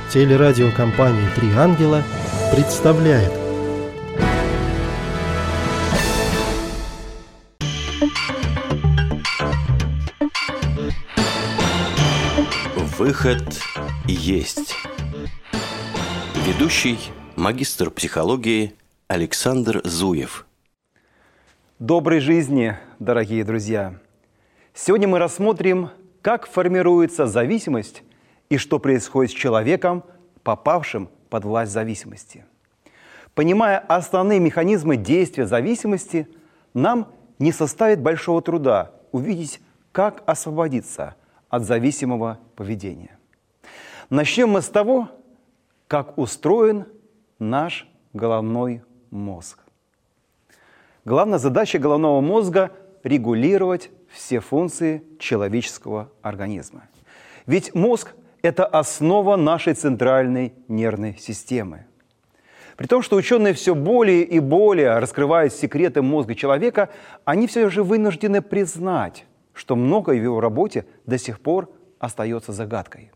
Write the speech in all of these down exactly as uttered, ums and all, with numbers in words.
Телерадиокомпания «Три ангела» представляет. Выход есть. Ведущий, магистр психологии Александр Зуев. Доброй жизни, дорогие друзья! Сегодня мы рассмотрим, как формируется зависимость и что происходит с человеком, попавшим под власть зависимости. Понимая основные механизмы действия зависимости, нам не составит большого труда увидеть, как освободиться от зависимого поведения. Начнем мы с того, как устроен наш головной мозг. Главная задача головного мозга – регулировать все функции человеческого организма. Ведь мозг – это основа нашей центральной нервной системы. При том, что ученые все более и более раскрывают секреты мозга человека, они все же вынуждены признать, что многое в его работе до сих пор остается загадкой.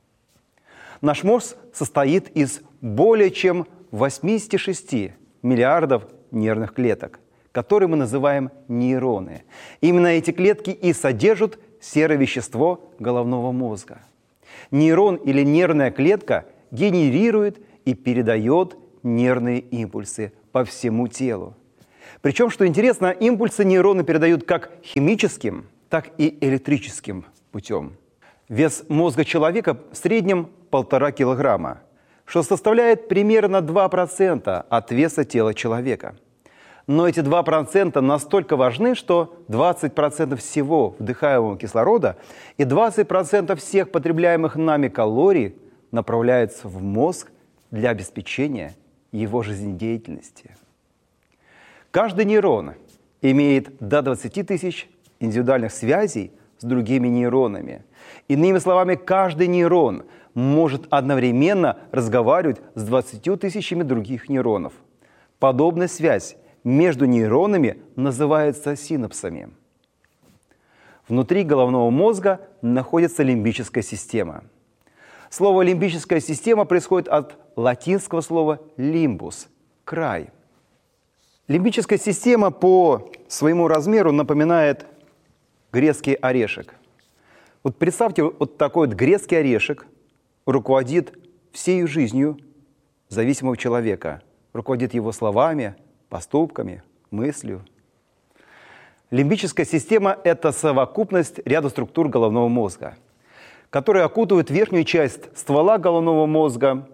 Наш мозг состоит из более чем восьмидесяти шести миллиардов нервных клеток, которые мы называем нейроны. Именно эти клетки и содержат серое вещество головного мозга. Нейрон или нервная клетка генерирует и передает нервные импульсы по всему телу. Причем, что интересно, импульсы нейроны передают как химическим, так и электрическим путем. Вес мозга человека в среднем полтора килограмма, что составляет примерно два процента от веса тела человека. Но эти два процента настолько важны, что двадцать процентов всего вдыхаемого кислорода и двадцать процентов всех потребляемых нами калорий направляются в мозг для обеспечения его жизнедеятельности. Каждый нейрон имеет до двадцати тысяч индивидуальных связей с другими нейронами. Иными словами, каждый нейрон может одновременно разговаривать с двадцатью тысячами других нейронов. Подобная связь между нейронами называется синапсами. Внутри головного мозга находится лимбическая система. Слово «лимбическая система» происходит от латинского слова «лимбус» – «край». Лимбическая система по своему размеру напоминает грецкий орешек. Вот представьте, вот такой вот грецкий орешек руководит всей жизнью зависимого человека, руководит его словами, поступками, мыслью. Лимбическая система – это совокупность ряда структур головного мозга, которые окутывают верхнюю часть ствола головного мозга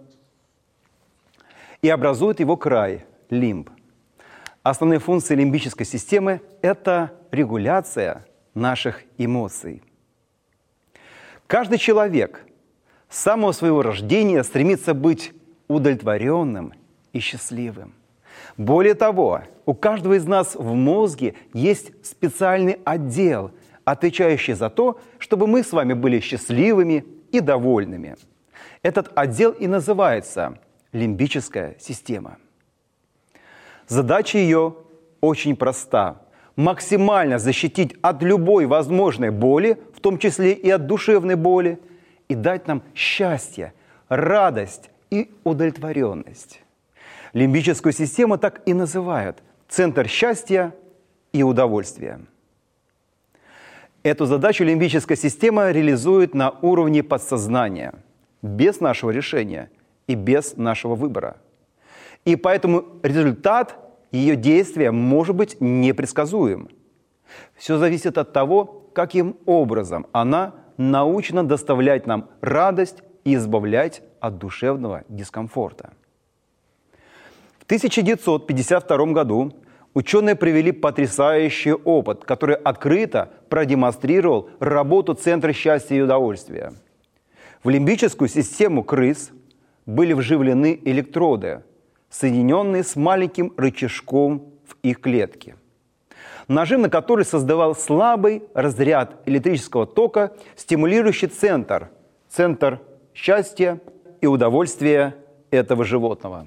и образуют его край – лимб. Основные функции лимбической системы – это регуляция наших эмоций. Каждый человек с самого своего рождения стремится быть удовлетворенным и счастливым. Более того, у каждого из нас в мозге есть специальный отдел, отвечающий за то, чтобы мы с вами были счастливыми и довольными. Этот отдел и называется лимбическая система. Задача ее очень проста – максимально защитить от любой возможной боли, в том числе и от душевной боли, и дать нам счастье, радость и удовлетворенность. Лимбическую систему так и называют – центр счастья и удовольствия. Эту задачу лимбическая система реализует на уровне подсознания, без нашего решения и без нашего выбора. И поэтому результат ее действия может быть непредсказуем. Все зависит от того, каким образом она научна доставлять нам радость и избавлять от душевного дискомфорта. В тысяча девятьсот пятьдесят втором году ученые провели потрясающий опыт, который открыто продемонстрировал работу Центра счастья и удовольствия. В лимбическую систему крыс были вживлены электроды, соединенные с маленьким рычажком в их клетке, нажим на который создавал слабый разряд электрического тока, стимулирующий центр, центр счастья и удовольствия этого животного.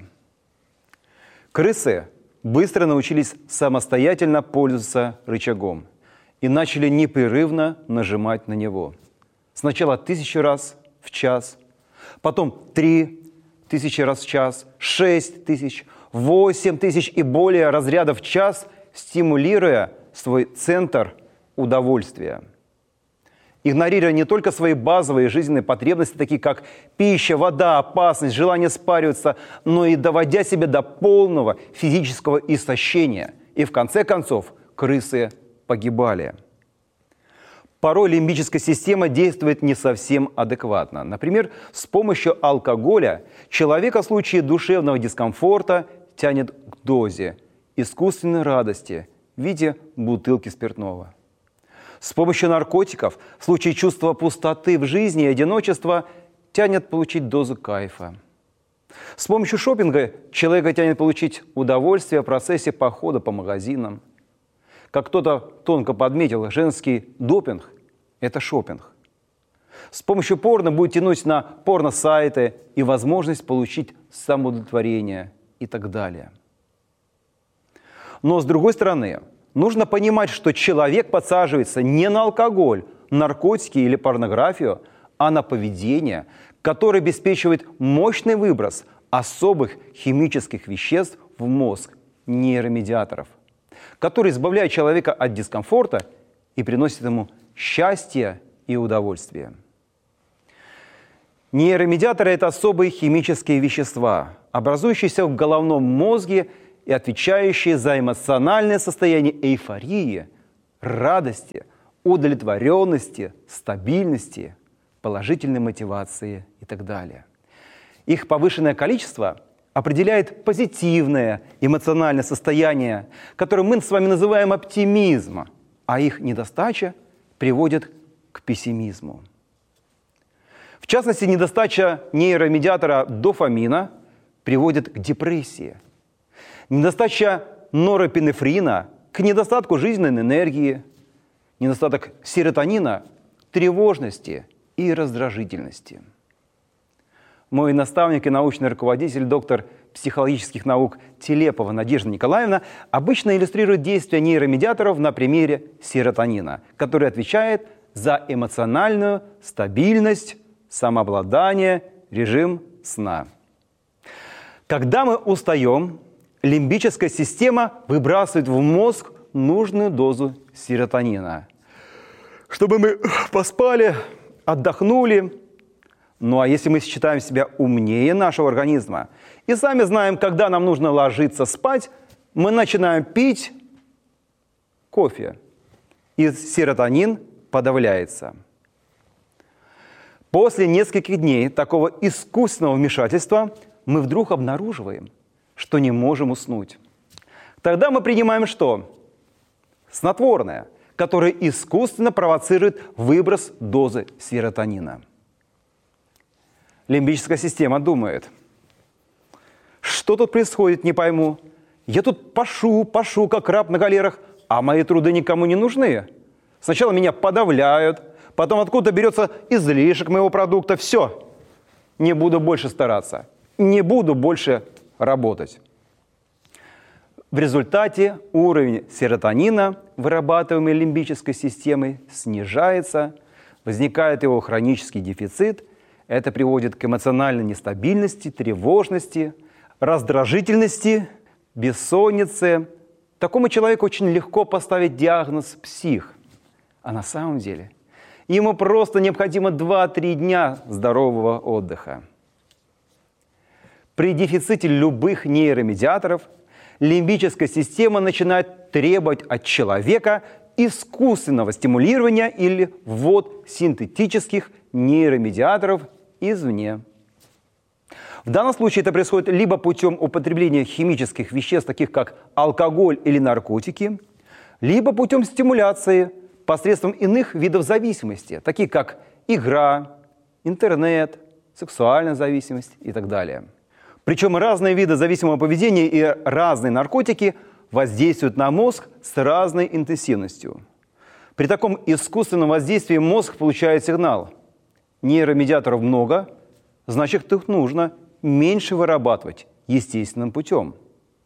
Крысы быстро научились самостоятельно пользоваться рычагом и начали непрерывно нажимать на него. Сначала тысячу раз в час, потом три, тысячи раз в час, шесть тысяч, восемь тысяч и более разрядов в час, стимулируя свой центр удовольствия. Игнорируя не только свои базовые жизненные потребности, такие как пища, вода, опасность, желание спариваться, но и доводя себя до полного физического истощения. И в конце концов крысы погибали. Порой лимбическая система действует не совсем адекватно. Например, с помощью алкоголя человека в случае душевного дискомфорта тянет к дозе искусственной радости в виде бутылки спиртного. С помощью наркотиков в случае чувства пустоты в жизни и одиночества тянет получить дозу кайфа. С помощью шопинга человека тянет получить удовольствие в процессе похода по магазинам. Как кто-то тонко подметил, женский допинг – это шопинг. С помощью порно будет тянуть на порно-сайты и возможность получить самоудовлетворение и так далее. Но с другой стороны, нужно понимать, что человек подсаживается не на алкоголь, наркотики или порнографию, а на поведение, которое обеспечивает мощный выброс особых химических веществ в мозг, нейромедиаторов, которые избавляют человека от дискомфорта и приносят ему счастье и удовольствие. Нейромедиаторы – это особые химические вещества, образующиеся в головном мозге и отвечающие за эмоциональное состояние эйфории, радости, удовлетворенности, стабильности, положительной мотивации и так далее. Их повышенное количество определяет позитивное эмоциональное состояние, которое мы с вами называем оптимизмом, а их недостача приводит к пессимизму. В частности, недостача нейромедиатора дофамина приводит к депрессии. Недостача норопинефрина к недостатку жизненной энергии, недостаток серотонина к тревожности и раздражительности. Мой наставник и научный руководитель, доктор психологических наук Телепова Надежда Николаевна, обычно иллюстрирует действия нейромедиаторов на примере серотонина, который отвечает за эмоциональную стабильность, самообладание, режим сна. Когда мы устаем, лимбическая система выбрасывает в мозг нужную дозу серотонина, чтобы мы поспали, отдохнули. Ну а если мы считаем себя умнее нашего организма и сами знаем, когда нам нужно ложиться спать, мы начинаем пить кофе, и серотонин подавляется. После нескольких дней такого искусственного вмешательства мы вдруг обнаруживаем, что не можем уснуть. Тогда мы принимаем что? Снотворное, которое искусственно провоцирует выброс дозы серотонина. Лимбическая система думает: что тут происходит, не пойму. Я тут пашу, пашу, как раб на галерах, а мои труды никому не нужны. Сначала меня подавляют, потом откуда-то берется излишек моего продукта. Все, не буду больше стараться, не буду больше работать. В результате уровень серотонина, вырабатываемый лимбической системой, снижается, возникает его хронический дефицит. Это приводит к эмоциональной нестабильности, тревожности, раздражительности, бессоннице. Такому человеку очень легко поставить диагноз «псих». А на самом деле ему просто необходимо два-три дня здорового отдыха. При дефиците любых нейромедиаторов лимбическая система начинает требовать от человека искусственного стимулирования или ввод синтетических нейромедиаторов извне. В данном случае это происходит либо путем употребления химических веществ, таких как алкоголь или наркотики, либо путем стимуляции посредством иных видов зависимости, таких как игра, интернет, сексуальная зависимость и так далее. Причем разные виды зависимого поведения и разные наркотики воздействуют на мозг с разной интенсивностью. При таком искусственном воздействии мозг получает сигнал: нейромедиаторов много, значит, их нужно меньше вырабатывать естественным путем.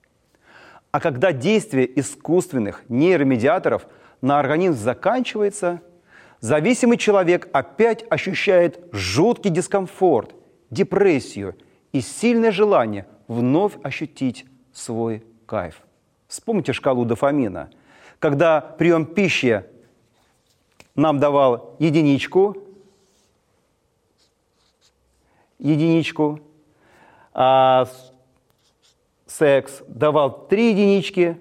А когда действие искусственных нейромедиаторов на организм заканчивается, зависимый человек опять ощущает жуткий дискомфорт, депрессию, и сильное желание вновь ощутить свой кайф. Вспомните шкалу дофамина. Когда прием пищи нам давал единичку, единичку, а секс давал три единички,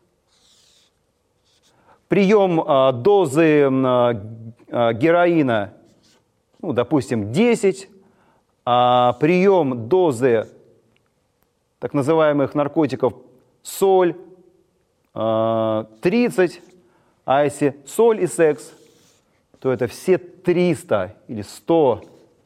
прием а, дозы а, а, героина, ну, допустим, десять, а прием дозы так называемых наркотиков соль а, тридцать, а если соль и секс, то это все триста или сто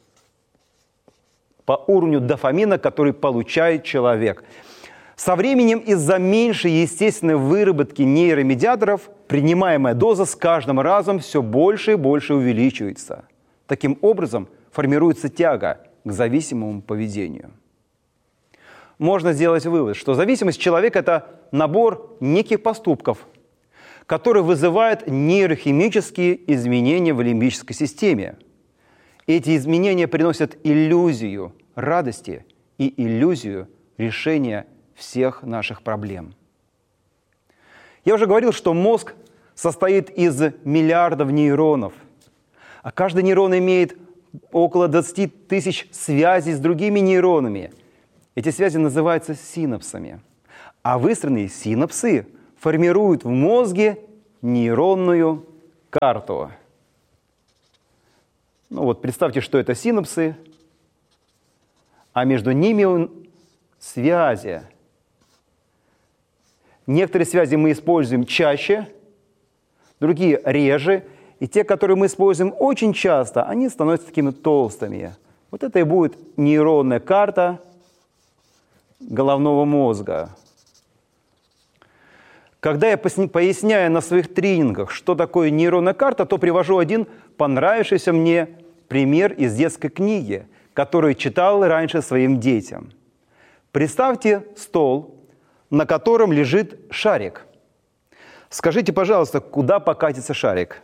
по уровню дофамина, который получает человек. Со временем из-за меньшей естественной выработки нейромедиаторов принимаемая доза с каждым разом все больше и больше увеличивается. Таким образом формируется тяга к зависимому поведению. Можно сделать вывод, что зависимость человека – это набор неких поступков, которые вызывают нейрохимические изменения в лимбической системе. Эти изменения приносят иллюзию радости и иллюзию решения всех наших проблем. Я уже говорил, что мозг состоит из миллиардов нейронов, а каждый нейрон имеет около двадцати тысяч связей с другими нейронами. Эти связи называются синапсами. А выстроенные синапсы формируют в мозге нейронную карту. Ну вот представьте, что это синапсы, а между ними связи. Некоторые связи мы используем чаще, другие реже. И те, которые мы используем очень часто, они становятся такими толстыми. Вот это и будет нейронная карта головного мозга. Когда я поясняю на своих тренингах, что такое нейронная карта, то привожу один понравившийся мне пример из детской книги, который читал раньше своим детям. Представьте стол, на котором лежит шарик. Скажите, пожалуйста, куда покатится шарик?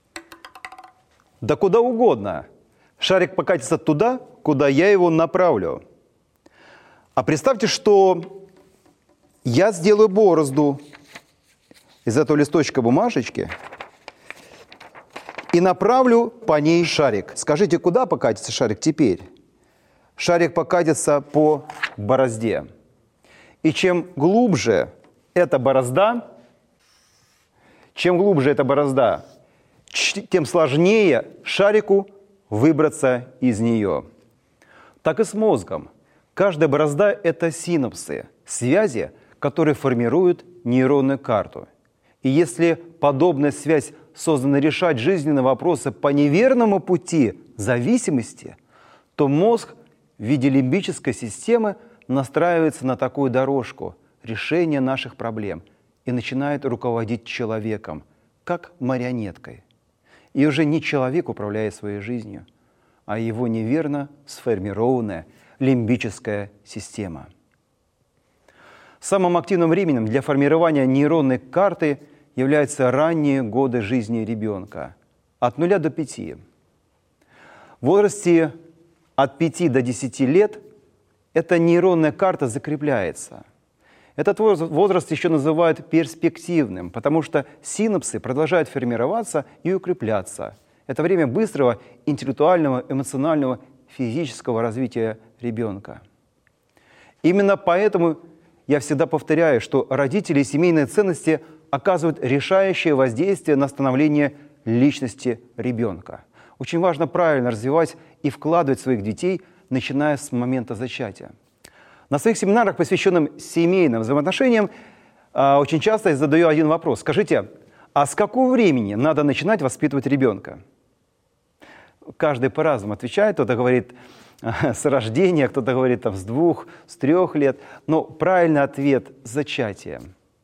Да куда угодно. Шарик покатится туда, куда я его направлю. А представьте, что я сделаю борозду из этого листочка бумажечки и направлю по ней шарик. Скажите, куда покатится шарик теперь? Шарик покатится по борозде. И чем глубже эта борозда, чем глубже эта борозда, тем сложнее шарику выбраться из нее. Так и с мозгом. Каждая борозда – это синапсы, связи, которые формируют нейронную карту. И если подобная связь создана решать жизненные вопросы по неверному пути зависимости, то мозг в виде лимбической системы настраивается на такую дорожку решения наших проблем и начинает руководить человеком, как марионеткой. И уже не человек управляет своей жизнью, а его неверно сформированная лимбическая система. Самым активным временем для формирования нейронной карты являются ранние годы жизни ребенка, от нуля до пяти. В возрасте от пяти до десяти лет эта нейронная карта закрепляется. Этот возраст еще называют перспективным, потому что синапсы продолжают формироваться и укрепляться. Это время быстрого интеллектуального, эмоционального, физического развития ребенка. Именно поэтому я всегда повторяю, что родители и семейные ценности оказывают решающее воздействие на становление личности ребенка. Очень важно правильно развивать и вкладывать в своих детей, начиная с момента зачатия. На своих семинарах, посвященных семейным взаимоотношениям, очень часто я задаю один вопрос. Скажите, а с какого времени надо начинать воспитывать ребенка? Каждый по-разному отвечает. Кто-то говорит с рождения, кто-то говорит там, с двух, с трех лет. Но правильный ответ – зачатие.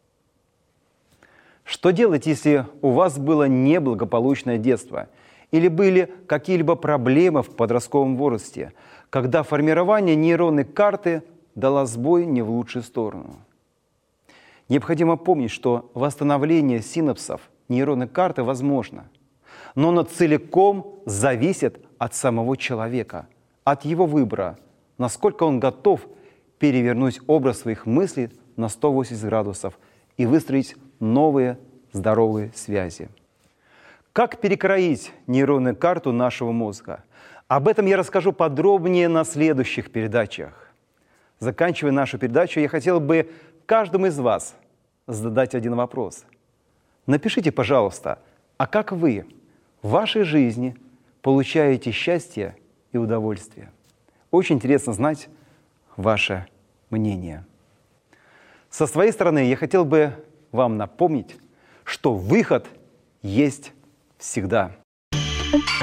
Что делать, если у вас было неблагополучное детство? Или были какие-либо проблемы в подростковом возрасте, когда формирование нейронной карты дало сбой не в лучшую сторону? Необходимо помнить, что восстановление синапсов нейронной карты возможно, но оно целиком зависит от самого человека, от его выбора, насколько он готов перевернуть образ своих мыслей на сто восемьдесят градусов и выстроить новые здоровые связи. Как перекроить нейронную карту нашего мозга? Об этом я расскажу подробнее на следующих передачах. Заканчивая нашу передачу, я хотел бы каждому из вас задать один вопрос. Напишите, пожалуйста, а как вы в вашей жизни получаете счастье и удовольствие? Очень интересно знать ваше мнение. Со своей стороны я хотел бы вам напомнить, что выход есть всегда.